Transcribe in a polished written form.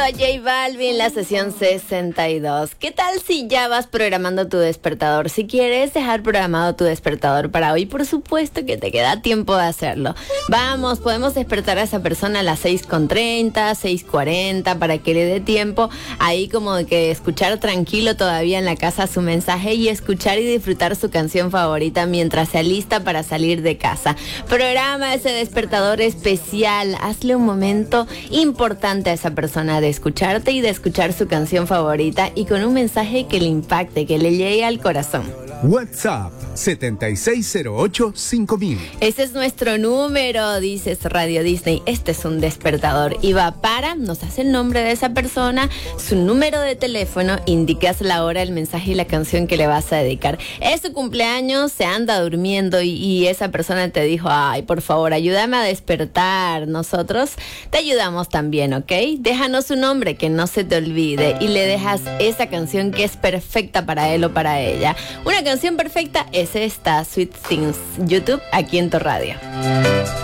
a J Balvin, la sesión 62. ¿Qué tal si ya vas programando tu despertador? Si quieres dejar programado tu despertador para hoy, por supuesto que te queda tiempo de hacerlo. Vamos, podemos despertar a esa persona a las 6:30, 6:40, para que le dé tiempo ahí como de que escuchar tranquilo todavía en la casa su mensaje y escuchar y disfrutar su canción favorita mientras se alista para salir de casa. Programa ese despertador especial, hazle un momento importante a esa persona de escucharte y de escuchar su canción favorita y con un mensaje que le impacte, que le llegue al corazón. WhatsApp 7608-5000. Ese es nuestro número, dices Radio Disney. Este es un despertador. Y va para, nos hace el nombre de esa persona, su número de teléfono, indicas la hora, el mensaje y la canción que le vas a dedicar. Es su cumpleaños, se anda durmiendo y esa persona te dijo, ay, por favor, ayúdame a despertar. Nosotros te ayudamos también, ¿ok? Déjanos su nombre, que no se te olvide, y le dejas esa canción que es perfecta para él o para ella. Una canción perfecta es esta, Sweet Things, YouTube, aquí en tu radio.